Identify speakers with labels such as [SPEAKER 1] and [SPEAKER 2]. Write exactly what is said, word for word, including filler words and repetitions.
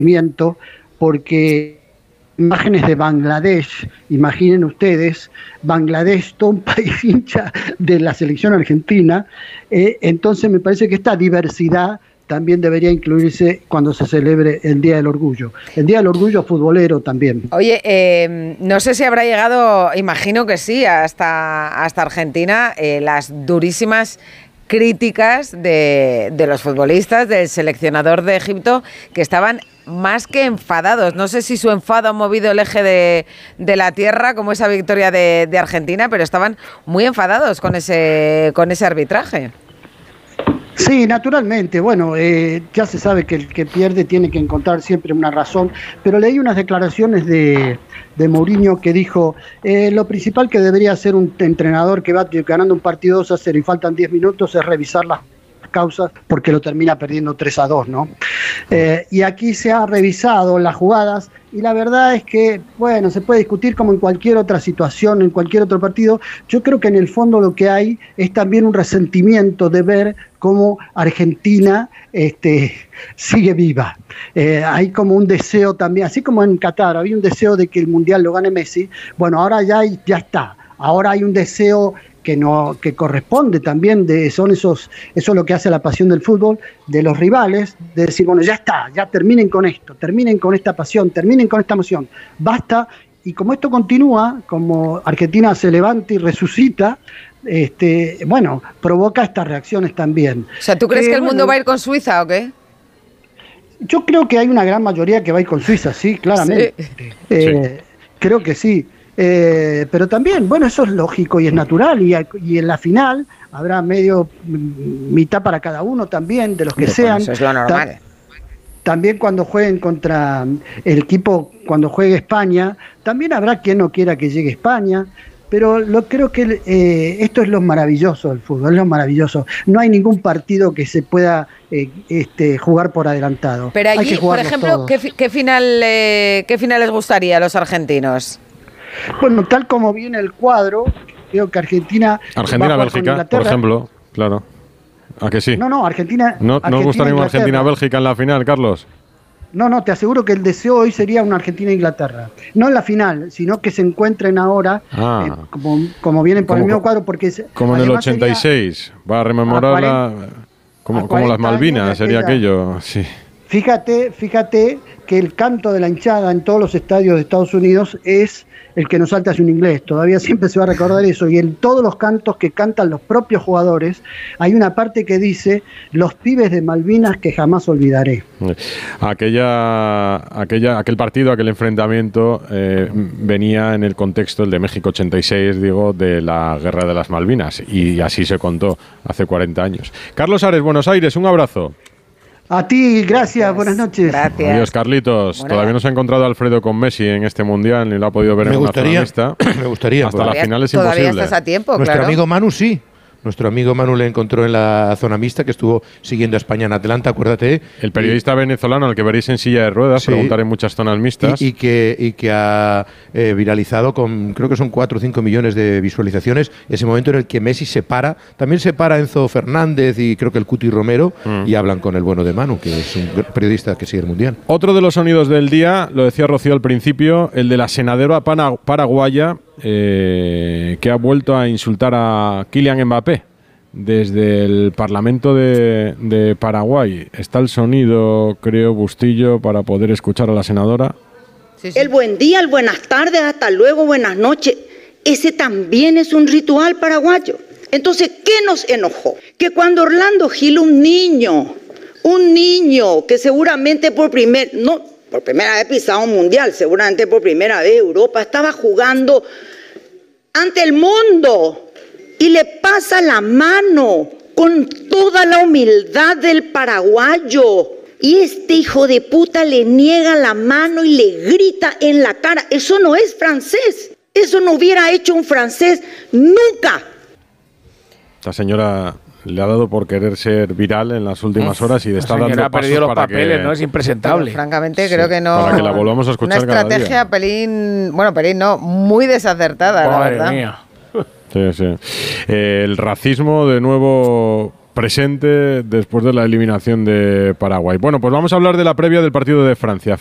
[SPEAKER 1] porque imágenes de Bangladesh, imaginen ustedes, Bangladesh, todo un país hincha de la selección argentina, eh, entonces me parece que esta diversidad también debería incluirse cuando se celebre el Día del Orgullo. El Día del Orgullo futbolero también.
[SPEAKER 2] Oye, eh, no sé si habrá llegado, imagino que sí, hasta, hasta Argentina, eh, las durísimas críticas de, de los futbolistas, del seleccionador de Egipto, que estaban más que enfadados. No sé si su enfado ha movido el eje de, de la tierra, como esa victoria de, de Argentina, pero estaban muy enfadados con ese, con ese arbitraje.
[SPEAKER 1] Sí, naturalmente. Bueno, eh, ya se sabe que el que pierde tiene que encontrar siempre una razón, pero leí unas declaraciones de, de Mourinho que dijo eh, lo principal que debería hacer un entrenador que va ganando un partido dos a cero y faltan diez minutos es revisar las causas porque lo termina perdiendo tres a dos, ¿no? Eh, y aquí se ha revisado las jugadas y la verdad es que, bueno, se puede discutir como en cualquier otra situación, en cualquier otro partido. Yo creo que en el fondo lo que hay es también un resentimiento de ver cómo Argentina este, sigue viva. Eh, hay como un deseo también, así como en Qatar había un deseo de que el Mundial lo gane Messi, bueno, ahora ya, ya está. Ahora hay un deseo que no que corresponde también, de son esos eso es lo que hace la pasión del fútbol, de los rivales, de decir, bueno, ya está, ya terminen con esto, terminen con esta pasión, terminen con esta emoción, basta. Y como esto continúa, como Argentina se levanta y resucita, este bueno, provoca estas reacciones también.
[SPEAKER 2] O sea, ¿tú crees que, que el mundo
[SPEAKER 1] bueno,
[SPEAKER 2] va a ir con Suiza o qué?
[SPEAKER 1] Yo creo que hay una gran mayoría que va a ir con Suiza, sí, claramente. Sí. Eh, sí. Creo que sí. Eh, pero también, bueno, eso es lógico y es natural, y, y en la final habrá medio mitad para cada uno también, de los que
[SPEAKER 2] bueno,
[SPEAKER 1] sean.
[SPEAKER 2] Eso es lo normal.
[SPEAKER 1] Ta- también cuando jueguen contra el equipo, cuando juegue España, también habrá quien no quiera que llegue España, pero lo, creo que eh, esto es lo maravilloso del fútbol, es lo maravilloso. No hay ningún partido que se pueda eh, este, jugar por adelantado.
[SPEAKER 2] Pero allí, por ejemplo, ¿qué, ¿qué, final, eh, ¿qué final les gustaría a los argentinos?
[SPEAKER 1] Bueno, tal como viene el cuadro, creo que Argentina...
[SPEAKER 3] Argentina-Bélgica, por ejemplo, claro. ¿A que sí?
[SPEAKER 1] No, no, Argentina...
[SPEAKER 3] ¿No, ¿no os gustaría una Argentina-Bélgica en la final, Carlos?
[SPEAKER 1] No, no, te aseguro que el deseo hoy sería una Argentina-Inglaterra. No en la final, sino que se encuentren ahora, ah. eh, como, como vienen por el mismo cuadro, porque...
[SPEAKER 3] Como en el ochenta y seis, va a rememorar a cuarenta, la, como, a como las Malvinas, sería aquella, aquello, sí.
[SPEAKER 1] Fíjate, fíjate que el canto de la hinchada en todos los estadios de Estados Unidos es el que nos salta hacia un inglés. Todavía siempre se va a recordar eso. Y en todos los cantos que cantan los propios jugadores, hay una parte que dice: los pibes de Malvinas que jamás olvidaré.
[SPEAKER 3] Aquella, aquella, aquel partido, aquel enfrentamiento eh, venía en el contexto, el de México ochenta y seis, digo, de la Guerra de las Malvinas. Y así se contó hace cuarenta años. Carlos Ares, Buenos Aires, un abrazo.
[SPEAKER 1] A ti, gracias, buenas noches.
[SPEAKER 2] Gracias.
[SPEAKER 3] Adiós, Carlitos. Bueno, todavía no se ha encontrado Alfredo con Messi en este Mundial, ni lo ha podido ver
[SPEAKER 4] me
[SPEAKER 3] en
[SPEAKER 4] gustaría,
[SPEAKER 3] una zona mixta.
[SPEAKER 4] Me gustaría.
[SPEAKER 3] Hasta la final es
[SPEAKER 2] todavía
[SPEAKER 3] imposible.
[SPEAKER 2] Estás a tiempo,
[SPEAKER 4] Nuestro
[SPEAKER 2] claro.
[SPEAKER 4] amigo Manu sí. Nuestro amigo Manu le encontró en la zona mixta, que estuvo siguiendo a España en Atlanta, acuérdate.
[SPEAKER 3] El periodista y, venezolano, al que veréis en silla de ruedas, sí, preguntar en muchas zonas mixtas.
[SPEAKER 4] Y, y, que, y que ha eh, viralizado con, creo que son cuatro o cinco millones de visualizaciones, ese momento en el que Messi se para. También se para Enzo Fernández y creo que el Cuti Romero, mm. y hablan con el bueno de Manu, que es un periodista que sigue el Mundial.
[SPEAKER 3] Otro de los sonidos del día, lo decía Rocío al principio, el de la senadora pana, paraguaya, eh, que ha vuelto a insultar a Kylian Mbappé. Desde el Parlamento de, de Paraguay está el sonido, creo, Bustillo, para poder escuchar a la senadora.
[SPEAKER 5] Sí, sí. El buen día, el buenas tardes, hasta luego, buenas noches. Ese también es un ritual paraguayo. Entonces, ¿qué nos enojó? Que cuando Orlando Gil, un niño, un niño que seguramente por primer, no, por primera vez pisado un mundial, seguramente por primera vez Europa, estaba jugando ante el mundo. Y le pasa la mano con toda la humildad del paraguayo. Y este hijo de puta le niega la mano y le grita en la cara. Eso no es francés. Eso no hubiera hecho un francés nunca.
[SPEAKER 3] Esta señora le ha dado por querer ser viral en las últimas horas y de estar dando
[SPEAKER 6] ha
[SPEAKER 3] pasos
[SPEAKER 6] perdido los
[SPEAKER 3] para
[SPEAKER 6] papeles,
[SPEAKER 3] que...
[SPEAKER 6] ¿no? Es impresentable.
[SPEAKER 2] Pero, francamente,
[SPEAKER 3] sí,
[SPEAKER 2] creo que no...
[SPEAKER 3] Para que la volvamos a escuchar
[SPEAKER 2] una estrategia
[SPEAKER 3] cada día.
[SPEAKER 2] pelín... Bueno, pelín no, muy desacertada,
[SPEAKER 6] Madre
[SPEAKER 2] la verdad.
[SPEAKER 6] mía.
[SPEAKER 3] Sí, sí. Eh, el racismo, de nuevo, presente después de la eliminación de Paraguay. Bueno, pues vamos a hablar de la previa del partido de Francia.